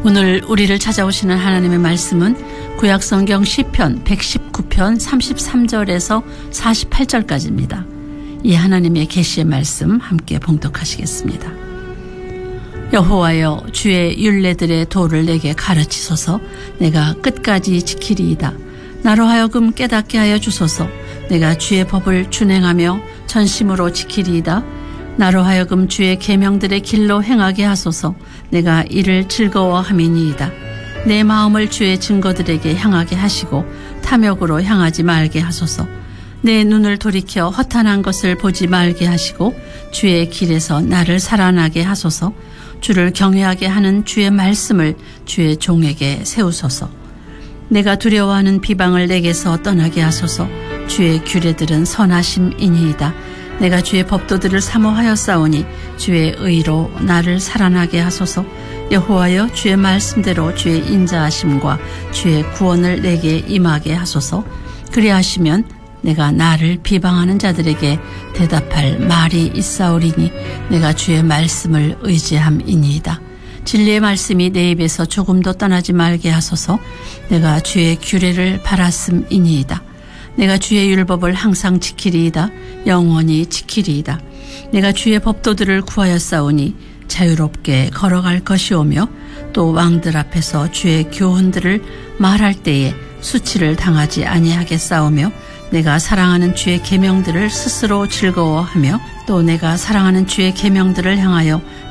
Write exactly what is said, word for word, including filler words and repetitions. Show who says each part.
Speaker 1: 오늘 우리를 찾아오시는 하나님의 말씀은 구약성경 시편 백십구 편 삼십삼 절에서 사십팔 절까지입니다. 이 하나님의 계시의 말씀 함께 봉독하시겠습니다. 여호와여, 주의 율례들의 도를 내게 가르치소서. 내가 끝까지 지키리이다. 나로 하여금 깨닫게 하여 주소서. 내가 주의 법을 준행하며 전심으로 지키리이다. 나로 하여금 주의 계명들의 길로 행하게 하소서. 내가 이를 즐거워함이니이다. 내 마음을 주의 증거들에게 향하게 하시고 탐욕으로 향하지 말게 하소서. 내 눈을 돌이켜 허탄한 것을 보지 말게 하시고 주의 길에서 나를 살아나게 하소서. 주를 경외하게 하는 주의 말씀을 주의 종에게 세우소서. 내가 두려워하는 비방을 내게서 떠나게 하소서. 주의 규례들은 선하심이니이다. 내가 주의 법도들을 사모하였사오니 주의 의로 나를 살아나게 하소서. 여호와여, 주의 말씀대로 주의 인자하심과 주의 구원을 내게 임하게 하소서. 그리하시면 내가 나를 비방하는 자들에게 대답할 말이 있사오리니 내가 주의 말씀을 의지함이니이다. 진리의 말씀이 내 입에서 조금도 떠나지 말게 하소서. 내가 주의 규례를 바랐음이니이다. 내가 주의 율법을 항상 지키리이다. 영원히 지키리이다. 내가 주의 법도들을 구하였사오니 자유롭게 걸어갈 것이오며 또 왕들 앞에서 주의 교훈들을 말할 때에 수치를 당하지 아니하겠사오며 내가 사랑하는 주의 계명들을 스스로 즐거워하며 또 내가 사랑하는 주의 계명들을 향하여